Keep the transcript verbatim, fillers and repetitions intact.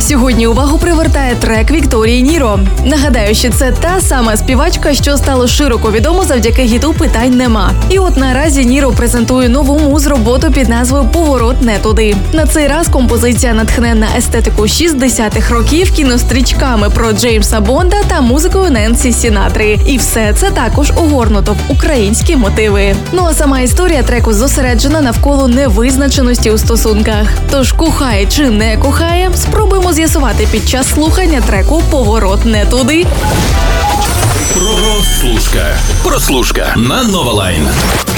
Сьогодні увагу привертає трек Вікторії Ніро. Нагадаю, що це та сама співачка, що стало широко відомо завдяки хіту «Питань нема». І от наразі Ніро презентує нову муз-роботу під назвою «Поворот не туди». На цей раз композиція натхненна естетику шістдесятих років, кінострічками про Джеймса Бонда та музикою Ненсі Сінатри. І все це також огорнуто в українські мотиви. Ну а сама історія треку зосереджена навколо невизначеності у стосунках. Тож кохає чи не кохає, спробуємо з'ясувати під час слухання треку «Поворот не туди». Прослушка. Прослушка на Нова Лайн.